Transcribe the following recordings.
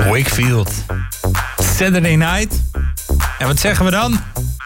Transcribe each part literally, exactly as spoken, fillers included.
Wakefield. Saturday Night. En wat zeggen we dan?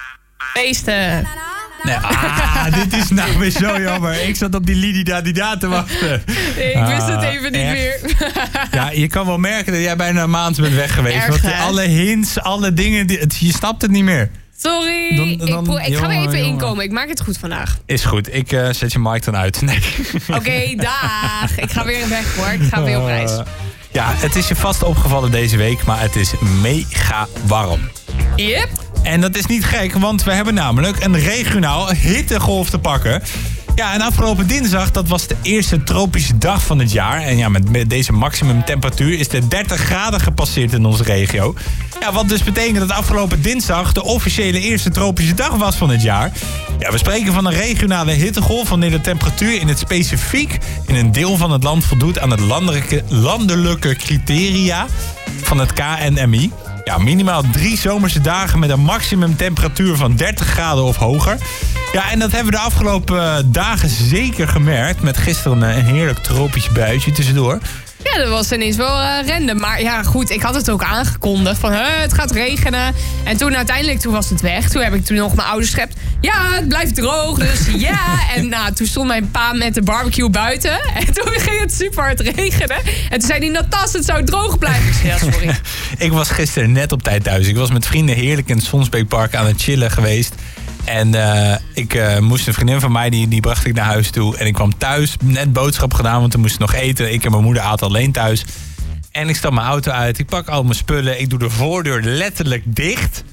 Feesten. Nee, ah, dit is nou weer zo jammer. Ik zat op die Lidida te wachten. Nee, ik wist het even niet echt? meer. Ja, je kan wel merken dat jij bijna een maand bent weg geweest. Erg, want hè? alle hints, alle dingen, die, het, je snapt het niet meer. Sorry. Dan- dan- ik, pro- ik ga weer jongen, even jongen. inkomen. Ik maak het goed vandaag. Is goed, ik uh, zet je mic dan uit. Nee. Oké, dag. Ik ga weer weg hoor. Ik ga weer op reis. Uh, ja, het is je vast opgevallen deze week, maar het is mega warm. Yep. En dat is niet gek, want we hebben namelijk een regionaal hittegolf te pakken. Ja, en afgelopen dinsdag, dat was de eerste tropische dag van het jaar. En ja, met deze maximumtemperatuur is de dertig graden gepasseerd in onze regio. Ja, wat dus betekent dat afgelopen dinsdag de officiële eerste tropische dag was van het jaar. Ja, we spreken van een regionale hittegolf wanneer de temperatuur in het specifiek in een deel van het land voldoet aan het landelijke, landelijke criteria van het K N M I. Ja, minimaal drie zomerse dagen met een maximumtemperatuur van dertig graden of hoger. Ja, en dat hebben we de afgelopen dagen zeker gemerkt. Met gisteren een heerlijk tropisch buitje tussendoor. Ja, dat was ineens wel uh, random. Maar ja, goed, ik had het ook aangekondigd. Van, huh, het gaat regenen. En toen uiteindelijk, toen was het weg. Toen heb ik toen nog mijn ouders geschept. Ja, het blijft droog, dus ja. En nou, toen stond mijn pa met de barbecue buiten. En toen ging het super hard regenen. En toen zei hij, Natas, het zou droog blijven. Ik zei, ja, sorry. Ik was gisteren net op tijd thuis. Ik was met vrienden heerlijk in het Sonsbeekpark aan het chillen geweest. En uh, ik uh, moest een vriendin van mij, die, die bracht ik naar huis toe. En ik kwam thuis, net boodschap gedaan, want toen moest ik nog eten. Ik en mijn moeder aten alleen thuis. En ik stap mijn auto uit, ik pak al mijn spullen. Ik doe de voordeur letterlijk dicht.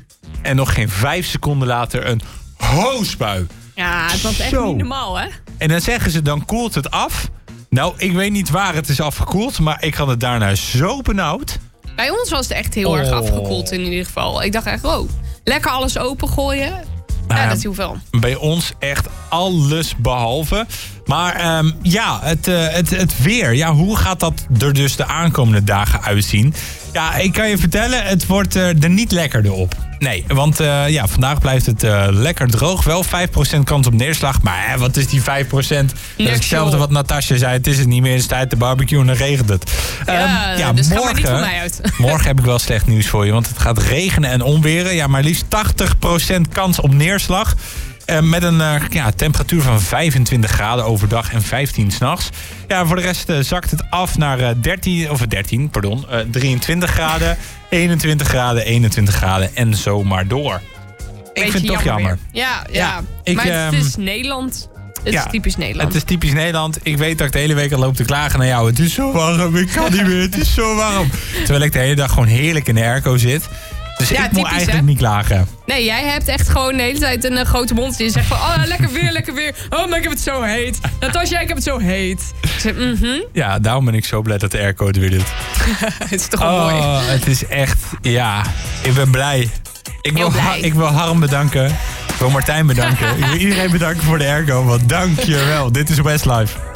En nog geen vijf seconden later een hoosbui. Ja, het was echt Zo. niet normaal, hè? En dan zeggen ze, dan koelt het af. Nou, ik weet niet waar het is afgekoeld, maar ik had het daarna zo benauwd. Bij ons was het echt heel erg Oh. afgekoeld in ieder geval. Ik dacht echt, oh, lekker alles opengooien. Ja, Nou, dat is hoeveel. Bij ons echt alles behalve. Maar um, ja, het, uh, het, het weer. Ja, hoe gaat dat er dus de aankomende dagen uitzien? Ja, ik kan je vertellen, het wordt uh, er niet lekkerder op. Nee, want uh, ja, vandaag blijft het uh, lekker droog. Wel vijf procent kans op neerslag. Maar hè, wat is die vijf procent? Dat is Niks, hetzelfde joh. wat Natasja zei. Het is het niet meer, het is tijd te barbecue en dan regent het. Ja, Um, ja dus ga morgen, maar niet van mij uit. morgen heb ik wel slecht nieuws voor je. Want het gaat regenen en onweren. Ja, maar liefst tachtig procent kans op neerslag. Uh, met een uh, ja, temperatuur van vijfentwintig graden overdag en vijftien 's nachts. Ja, voor de rest uh, zakt het af naar uh, dertien, of dertien, pardon, uh, drieëntwintig graden, eenentwintig graden, eenentwintig graden en zo maar door. Ik Beetje vind het toch jammer. weer. Ja, ja. Ja, ik, maar het um, is Nederland. Het ja, is typisch Nederland. Het is typisch Nederland. Ik weet dat ik de hele week al loop te klagen naar jou. Het is zo warm, ik kan niet meer, het is zo warm. Terwijl ik de hele dag gewoon heerlijk in de airco zit. Dus Ja, ik moet typisch, eigenlijk hè? niet klagen. Nee, jij hebt echt gewoon de hele tijd een uh, grote mond. Die zegt van, oh, lekker weer, lekker weer. Oh, maar ik heb het zo heet. Natasja, ik heb het zo heet. Ik zeg, mhm. Ja, daarom ben ik zo blij dat de airco het weer doet. Het is toch wel mooi. Oh, het is echt, ja, ik ben blij. Ik wil, Heel blij. Ha- ik wil Harm bedanken. Ik wil Martijn bedanken. Ik wil iedereen bedanken voor de airco. Want dank je wel. Dit is Westlife.